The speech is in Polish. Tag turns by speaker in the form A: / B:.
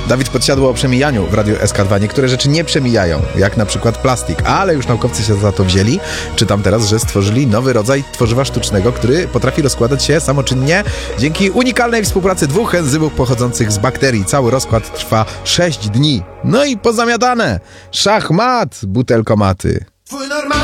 A: Dawid Podsiadło o przemijaniu w Radiu SK2. Niektóre rzeczy nie przemijają, jak na przykład plastik, ale już naukowcy się za to wzięli. Czytam teraz, że stworzyli nowy rodzaj tworzywa sztucznego, który potrafi rozkładać się samoczynnie dzięki unikalnej współpracy dwóch enzymów pochodzących z bakterii. Cały rozkład trwa 6 dni. No i pozamiatane! Szachmat, butelkomaty.